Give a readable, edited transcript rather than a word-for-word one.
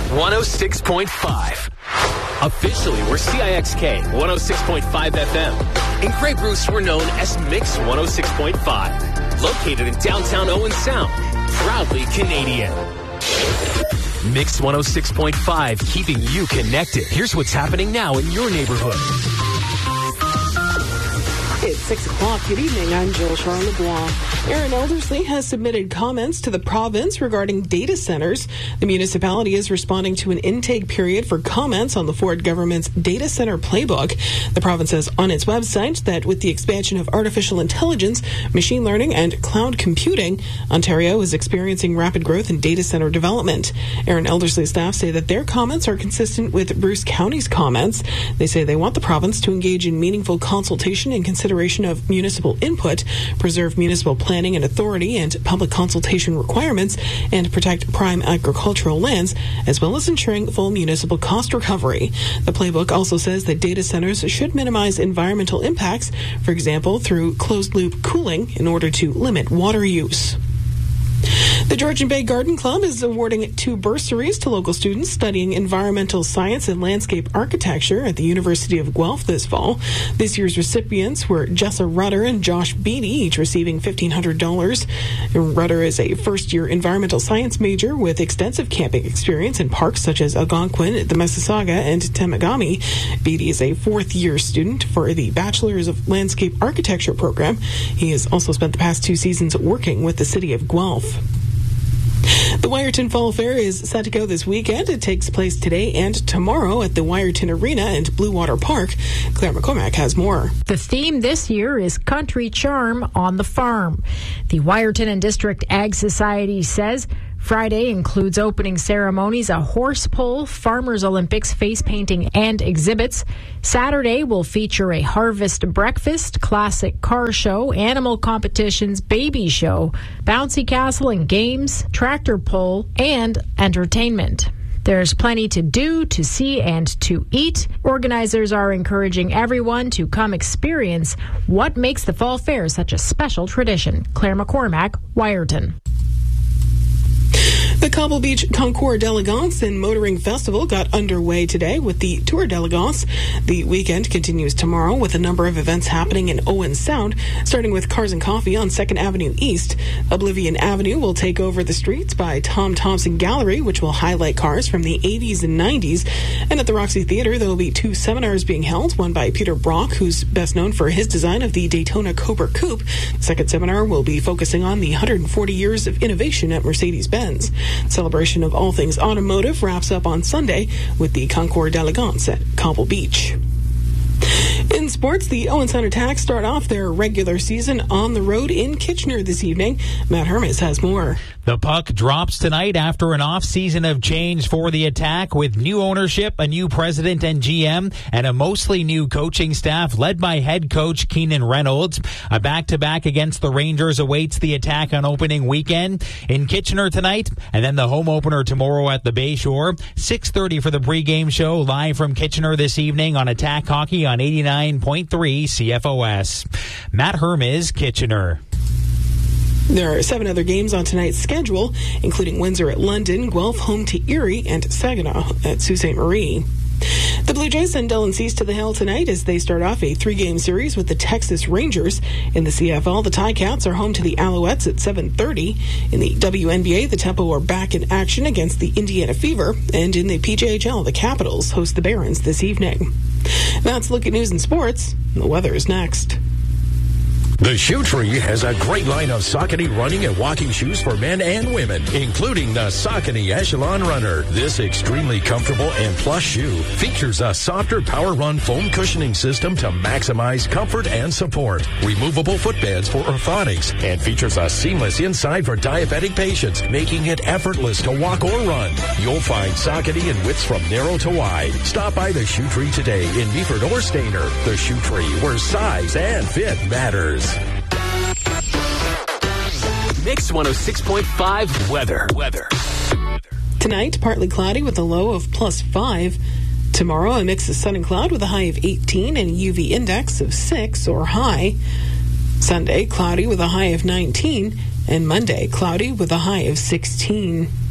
106.5. Officially, we're CIXK 106.5 FM. In Grey Bruce, we're known as Mix 106.5. Located in downtown Owen Sound. Proudly Canadian. Mix 106.5, keeping you connected. Here's what's happening now in your neighborhood. It's 6 o'clock. Good evening. I'm Jill Charles-LeBlanc. Aaron Eldersley has submitted comments to the province regarding data centers. The municipality is responding to an intake period for comments on the Ford government's data center playbook. The province says on its website that with the expansion of artificial intelligence, machine learning, and cloud computing, Ontario is experiencing rapid growth in data center development. Aaron Eldersley's staff say that their comments are consistent with Bruce County's comments. They say they want the province to engage in meaningful consultation and consideration of municipal input, preserve municipal planning and authority and public consultation requirements, and protect prime agricultural lands, as well as ensuring full municipal cost recovery. The playbook also says that data centers should minimize environmental impacts, for example, through closed-loop cooling in order to limit water use. The Georgian Bay Garden Club is awarding 2 bursaries to local students studying environmental science and landscape architecture at the University of Guelph this fall. This year's recipients were Jessa Rudder and Josh Beatty, each receiving $1,500. Rudder is a first-year environmental science major with extensive camping experience in parks such as Algonquin, the Mississauga, and Temagami. Beatty is a fourth-year student for the Bachelor's of Landscape Architecture program. He has also spent the past 2 seasons working with the city of Guelph. The Wyerton Fall Fair is set to go this weekend. It takes place today and tomorrow at the Wyerton Arena and Blue Water Park. Claire McCormack has more. The theme this year is Country Charm on the Farm. The Wyerton and District Ag Society says Friday includes opening ceremonies, a horse pull, Farmers Olympics, face painting, and exhibits. Saturday will feature a harvest breakfast, classic car show, animal competitions, baby show, bouncy castle and games, tractor pull, and entertainment. There's plenty to do, to see, and to eat. Organizers are encouraging everyone to come experience what makes the Fall Fair such a special tradition. Claire McCormack, Wyerton. The Cobble Beach Concours d'Elegance and Motoring Festival got underway today with the Tour d'Elegance. The weekend continues tomorrow with a number of events happening in Owen Sound, starting with Cars and Coffee on 2nd Avenue East. Oblivion Avenue will take over the streets by Tom Thompson Gallery, which will highlight cars from the 80s and 90s. And at the Roxy Theater, there will be 2 seminars being held, one by Peter Brock, who's best known for his design of the Daytona Cobra Coupe. The second seminar will be focusing on the 140 years of innovation at Mercedes-Benz. Celebration of all things automotive wraps up on Sunday with the Concours d'Elegance at Cobble Beach. In sports, the Owen Sound Attack start off their regular season on the road in Kitchener this evening. Matt Hermes has more. The puck drops tonight after an off-season of change for the Attack with new ownership, a new president and GM, and a mostly new coaching staff led by head coach Keenan Reynolds. A back-to-back against the Rangers awaits the Attack on opening weekend in Kitchener tonight, and then the home opener tomorrow at the Bayshore. 6:30 for the pregame show, live from Kitchener this evening on Attack Hockey on 89.3 CFOS. Matt Hermes, Kitchener. There are 7 other games on tonight's schedule, including Windsor at London, Guelph home to Erie, and Saginaw at Sault Ste. Marie. The Blue Jays send Dylan Cease to the Hill tonight as they start off a 3-game series with the Texas Rangers. In the CFL, the Ticats are home to the Alouettes at 7:30. In the WNBA, the Tempo are back in action against the Indiana Fever. And in the PJHL, the Capitals host the Barons this evening. That's a look at news and sports. The weather is next. The Shoe Tree has a great line of Saucony running and walking shoes for men and women, including the Saucony Echelon Runner. This extremely comfortable and plush shoe features a softer Power Run foam cushioning system to maximize comfort and support, removable footbeds for orthotics, and features a seamless inside for diabetic patients, making it effortless to walk or run. You'll find Saucony in widths from narrow to wide. Stop by the Shoe Tree today in Meaford or Stayner. The Shoe Tree, where size and fit matters. Mix 106.5 weather. Tonight, partly cloudy with a low of +5. Tomorrow, a mix of sun and cloud with a high of 18 and a UV index of 6 or high. Sunday, cloudy with a high of 19. And Monday, cloudy with a high of 16.